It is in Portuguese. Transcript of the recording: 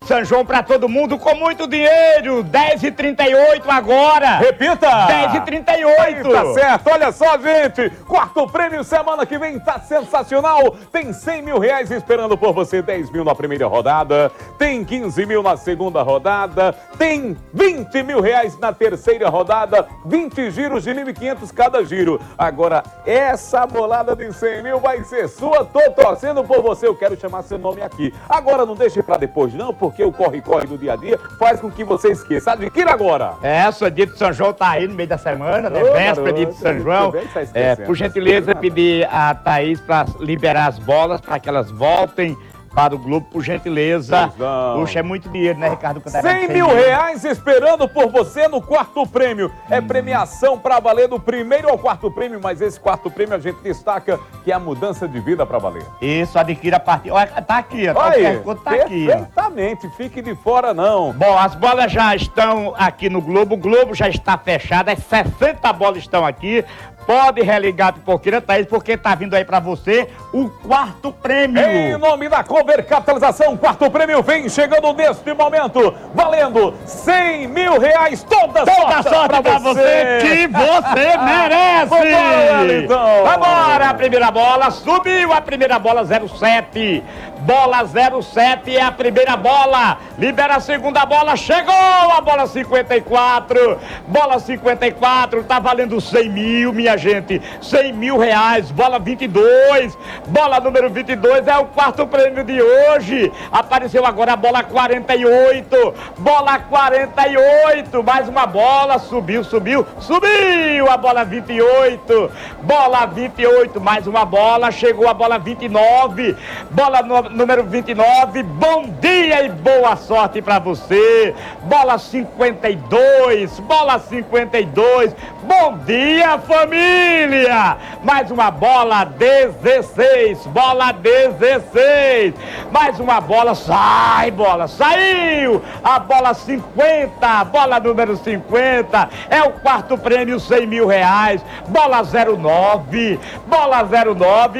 São João pra todo mundo com muito dinheiro. 10h38 agora. Repita! 10h38. Tá certo, olha só, gente. Quarto prêmio semana que vem tá sensacional. Tem 100 mil reais esperando por você. 10 mil na primeira rodada. Tem 15 mil na segunda rodada. Tem 20 mil reais na terceira rodada. 20 giros de 1.500 cada giro. Agora, essa bolada de 100 mil vai ser sua. Tô torcendo por você. Eu quero chamar seu nome aqui. Agora não deixe pra depois não, porque o corre-corre do dia a dia faz com que você esqueça. Adquira agora. Essa dia de São João tá aí no meio da semana, né? Ô, Véspera garoto, dia de São João. tá Por gentileza, pedir a Thaís pra liberar as bolas, para que elas voltem para o Globo, por gentileza. Puxa, é muito dinheiro, né, Ricardo? 100 mil reais esperando por você no quarto prêmio. É premiação pra valer do primeiro ao quarto prêmio, mas esse quarto prêmio a gente destaca que é a mudança de vida pra valer. Isso, adquira a partir. Olha, tá aqui, ó. Olha aí, Tá aqui, ó. perfeitamente, fique de fora não. Bom, as bolas já estão aqui no Globo, o Globo já está fechado, as 60 bolas estão aqui. Pode religar a pipoqueira, Thaís, porque tá vindo aí pra você o quarto prêmio. Em nome da Cover Capitalização, quarto prêmio vem chegando neste momento, valendo 100 mil reais, toda sorte pra você, que você merece. Vambora, Wellington. Vambora, a primeira bola, subiu a primeira bola, 07. Bola 07 é a primeira bola. Libera a segunda bola, chegou a bola 54. Bola 54, tá valendo 100 mil, minha gente. 100 mil reais, bola 22. Bola número 22 é o quarto prêmio de hoje. Apareceu agora a bola 48. Bola 48, mais uma bola, subiu a bola 28. Bola 28, mais uma bola, chegou a bola 29. Bola número 29, bom dia e boa sorte pra você. Bola 52, bola 52, bom dia, família. Mais uma bola 16, bola 16. Mais uma bola, saiu. A bola 50, bola número 50, é o quarto prêmio, 100 mil reais. Bola 09, bola 09.